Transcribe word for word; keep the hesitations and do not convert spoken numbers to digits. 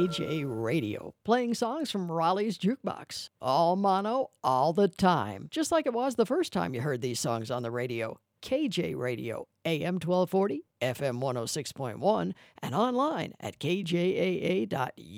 J Radio, playing songs from Raleigh's Jukebox. All mono, all the time, just like it was the first time you heard these songs on the radio. K J Radio, A M twelve forty, F M one oh six point one, and online at K J A A dot